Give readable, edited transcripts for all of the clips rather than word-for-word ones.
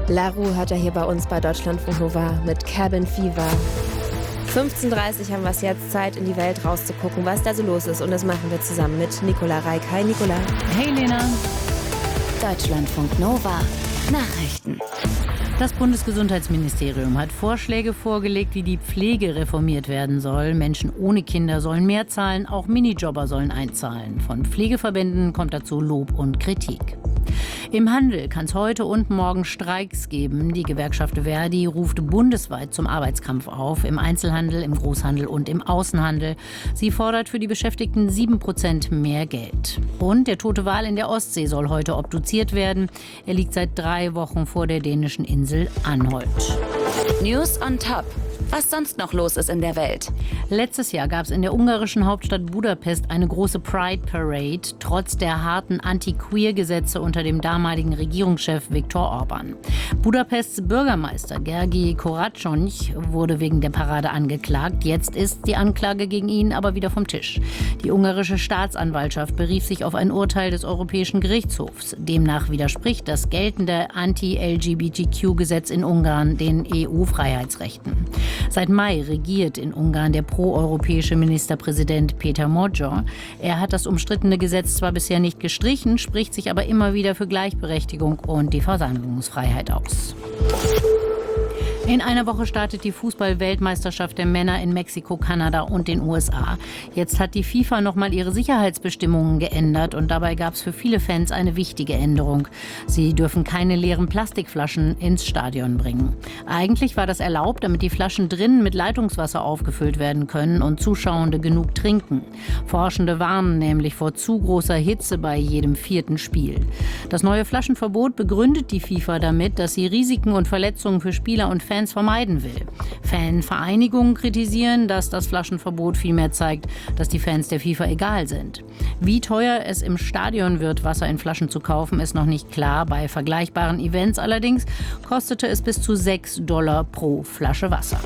Laru hört er hier bei uns bei Deutschlandfunk Nova mit Cabin Fever. 15:30 Uhr haben wir es jetzt, Zeit in die Welt rauszugucken, was da so los ist. Und das machen wir zusammen mit Nicola Reik. Hi Nicola. Hey Lena. Deutschlandfunk Nova Nachrichten. Das Bundesgesundheitsministerium hat Vorschläge vorgelegt, wie die Pflege reformiert werden soll. Menschen ohne Kinder sollen mehr zahlen, auch Minijobber sollen einzahlen. Von Pflegeverbänden kommt dazu Lob und Kritik. Im Handel kann es heute und morgen Streiks geben. Die Gewerkschaft Verdi ruft bundesweit zum Arbeitskampf auf, im Einzelhandel, im Großhandel und im Außenhandel. Sie fordert für die Beschäftigten 7% mehr Geld. Und der tote Wal in der Ostsee soll heute obduziert werden. Er liegt seit 3 Wochen vor der dänischen Insel Anholt. News on Top. Was sonst noch los ist in der Welt. Letztes Jahr gab es in der ungarischen Hauptstadt Budapest eine große Pride Parade, trotz der harten Anti-Queer-Gesetze unter dem damaligen Regierungschef Viktor Orban. Budapests Bürgermeister Gergi Koraconj wurde wegen der Parade angeklagt. Jetzt ist die Anklage gegen ihn aber wieder vom Tisch. Die ungarische Staatsanwaltschaft berief sich auf ein Urteil des Europäischen Gerichtshofs. Demnach widerspricht das geltende Anti-LGBTQ-Gesetz in Ungarn den EU-Freiheitsrechten. Seit Mai regiert in Ungarn der proeuropäische Ministerpräsident Péter Magyar. Er hat das umstrittene Gesetz zwar bisher nicht gestrichen, spricht sich aber immer wieder für Gleichberechtigung und die Versammlungsfreiheit aus. In einer Woche startet die Fußball-Weltmeisterschaft der Männer in Mexiko, Kanada und den USA. Jetzt hat die FIFA nochmal ihre Sicherheitsbestimmungen geändert und dabei gab es für viele Fans eine wichtige Änderung. Sie dürfen keine leeren Plastikflaschen ins Stadion bringen. Eigentlich war das erlaubt, damit die Flaschen drinnen mit Leitungswasser aufgefüllt werden können und Zuschauende genug trinken. Forschende warnen nämlich vor zu großer Hitze bei jedem 4. Spiel. Das neue Flaschenverbot begründet die FIFA damit, dass sie Risiken und Verletzungen für Spieler und Fans vermeiden will. Fanvereinigungen kritisieren, dass das Flaschenverbot vielmehr zeigt, dass die Fans der FIFA egal sind. Wie teuer es im Stadion wird, Wasser in Flaschen zu kaufen, ist noch nicht klar. Bei vergleichbaren Events allerdings kostete es bis zu $6 pro Flasche Wasser.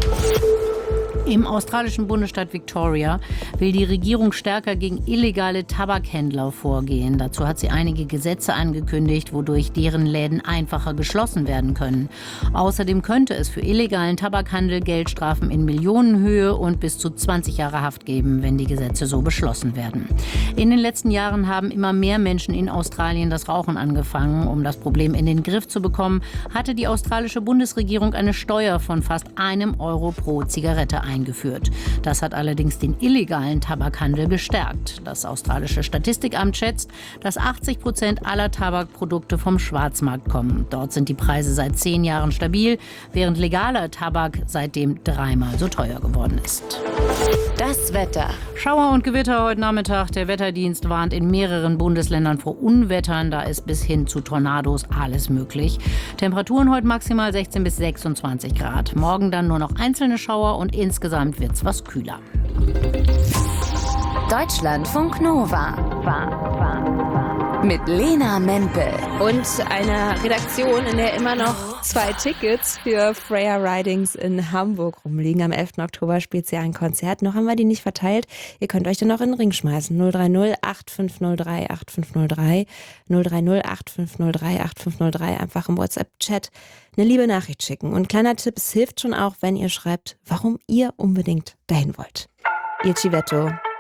Im australischen Bundesstaat Victoria will die Regierung stärker gegen illegale Tabakhändler vorgehen. Dazu hat sie einige Gesetze angekündigt, wodurch deren Läden einfacher geschlossen werden können. Außerdem könnte es für illegalen Tabakhandel Geldstrafen in Millionenhöhe und bis zu 20 Jahre Haft geben, wenn die Gesetze so beschlossen werden. In den letzten Jahren haben immer mehr Menschen in Australien das Rauchen angefangen. Um das Problem in den Griff zu bekommen, hatte die australische Bundesregierung eine Steuer von fast €1 pro Zigarette eingeführt. Das hat allerdings den illegalen Tabakhandel gestärkt. Das australische Statistikamt schätzt, dass 80% aller Tabakprodukte vom Schwarzmarkt kommen. Dort sind die Preise seit 10 Jahren stabil, während legaler Tabak seitdem 3-mal so teuer geworden ist. Das Wetter. Schauer und Gewitter heute Nachmittag. Der Wetterdienst warnt in mehreren Bundesländern vor Unwettern. Da ist bis hin zu Tornados alles möglich. Temperaturen heute maximal 16 bis 26 Grad. Morgen dann nur noch einzelne Schauer und insgesamt wird's was kühler. Deutschlandfunk Nova. Mit Lena Mempel. Und einer Redaktion, in der immer noch 2 Tickets für Freya Ridings in Hamburg rumliegen. Am 11. Oktober spielt sie ein Konzert. Noch haben wir die nicht verteilt. Ihr könnt euch dann noch in den Ring schmeißen. 030 8503 8503. 030 8503 8503. Einfach im WhatsApp-Chat eine liebe Nachricht schicken. Und kleiner Tipp, es hilft schon auch, wenn ihr schreibt, warum ihr unbedingt dahin wollt. Ihr Civetto.